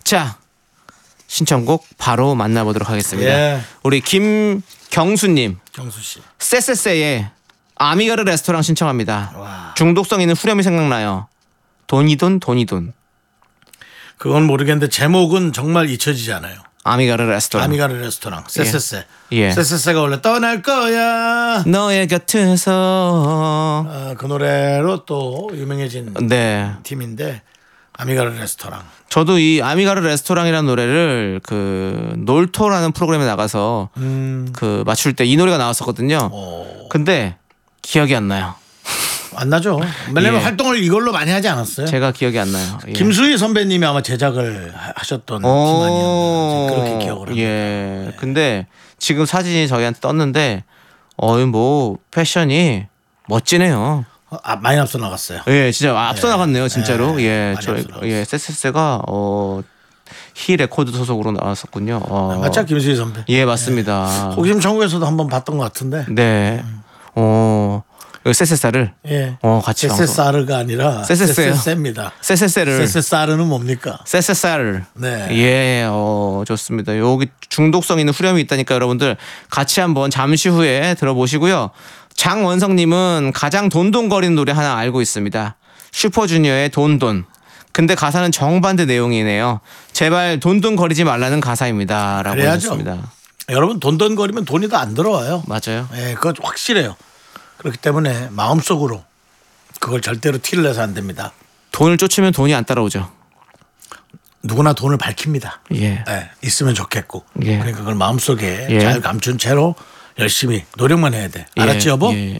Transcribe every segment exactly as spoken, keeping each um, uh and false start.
자, 신청곡 바로 만나보도록 하겠습니다. 예. 우리 김경수님, 경수 씨. 세세세의 아미가르 레스토랑 신청합니다. 와. 중독성 있는 후렴이 생각나요. 돈이돈 돈이돈. 그건 모르겠는데 제목은 정말 잊혀지지 않아요. 아미가르 레스토랑. 아미가르 레스토랑. 세세세. 예. 세세세가 원래 떠날 거야. 너의 곁에서. 아, 그 노래로 또 유명해진 네. 팀인데 아미가르 레스토랑. 저도 이 아미가르 레스토랑이라는 노래를 그 놀토라는 프로그램에 나가서 음. 그 맞출 때 이 노래가 나왔었거든요. 오. 근데 기억이 안 나요. 안 나죠. 왜냐면 예. 활동을 이걸로 많이 하지 않았어요. 제가 기억이 안 나요. 예. 김수희 선배님이 아마 제작을 하- 하셨던 팀 오, 아니었나 그렇게 기억을 합니다. 예. 근데 지금 사진이 저희한테 떴는데 어이 뭐 패션이 멋지네요. 아, 많이 앞서 나갔어요. 예, 진짜 앞서 예. 나갔네요, 진짜로. 예, 예, 많이 저희 앞서 나갔어요. 예, 세세세가 어, 히 레코드 소속으로 나왔었군요. 어. 맞죠, 김수희 선배. 예, 맞습니다. 호기심 천국에서도 한번 봤던 것 같은데. 네. 어, 세세세를 예. 어, 같이 세세사르가 아니라 세세세요. 세세세입니다. 세세세를 세세사르는 뭡니까? 세세세를 네. 예, 어, 좋습니다. 여기 중독성 있는 후렴이 있다니까 여러분들 같이 한번 잠시 후에 들어보시고요. 장원성님은 가장 돈돈거리는 노래 하나 알고 있습니다. 슈퍼주니어의 돈돈. 근데 가사는 정반대 내용이네요. 제발 돈돈거리지 말라는 가사입니다. 라고 그래야죠. 하셨습니다. 여러분 돈돈거리면 돈이 더 안 들어와요. 맞아요. 예, 그거 확실해요. 그렇기 때문에 마음속으로 그걸 절대로 티를 내서 안 됩니다. 돈을 쫓으면 돈이 안 따라오죠. 누구나 돈을 밝힙니다. 예. 예, 있으면 좋겠고. 예. 그러니까 그걸 마음속에 예. 잘 감춘 채로 열심히 노력만 해야 돼. 알았지 예, 여보? 예.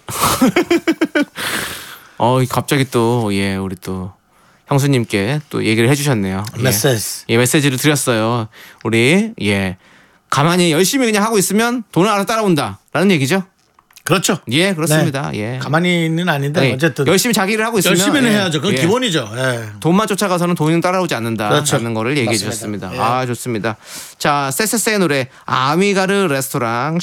어, 갑자기 또, 예, 우리 또 형수님께 또 얘기를 해주셨네요. 예. 메시지. 예, 메시지를 드렸어요. 우리, 예. 가만히 열심히 그냥 하고 있으면 돈을 알아 따라온다. 라는 얘기죠. 그렇죠. 예, 그렇습니다. 예. 가만히는 아닌데 예, 어쨌든 열심히 자기 일을 하고 있으면 열심히는 예, 해야죠. 그건 예. 기본이죠. 예. 돈만 쫓아가서는 돈은 따라오지 않는다라는 그렇죠. 거를 얘기해 맞습니다. 주셨습니다. 예. 아, 좋습니다. 자, 세세세의 노래 아미가르 레스토랑